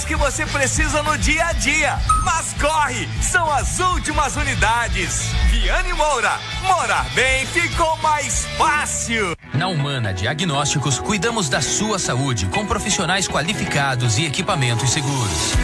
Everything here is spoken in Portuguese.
que você precisa no dia a dia. Mas corre, são as últimas unidades. Viane Moura, morar bem ficou mais fácil. Na Humana Diagnósticos, cuidamos da sua saúde com profissionais qualificados e equipamentos seguros.